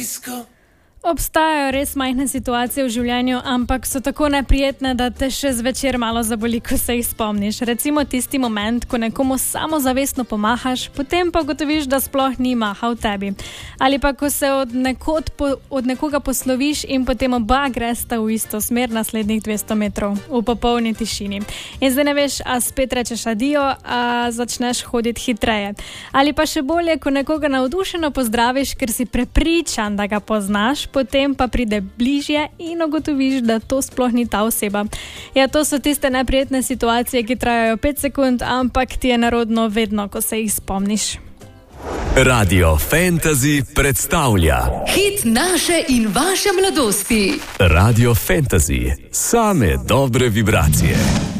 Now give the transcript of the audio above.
Obstajajo res majhne situacije v življenju, ampak so tako neprijetne, da te še zvečer malo zaboli, ko se jih spomniš. Recimo tisti moment, ko nekomu samozavestno pomahaš, potem pa ugotoviš, da sploh ni mahal tebi. Ali pa ko se od nekoga posloviš in potem oba gresta v isto smer naslednjih 200 metrov v popolni tišini. In zdaj ne veš, a spet rečeš adijo, a začneš hoditi hitreje. Ali pa še bolje, ko nekoga navdušeno pozdraviš, ker si prepričan, da ga poznaš, potem pa pride bližje in ugotoviš, da to sploh ni ta oseba. Ja, to so tiste neprijetne situacije, ki trajajo 5 sekund, ampak ti je nerodno vedno, ko se jih spomniš. Radio Fantasy predstavlja hit naše in vaše mladosti. Radio Fantasy, same dobre vibracije.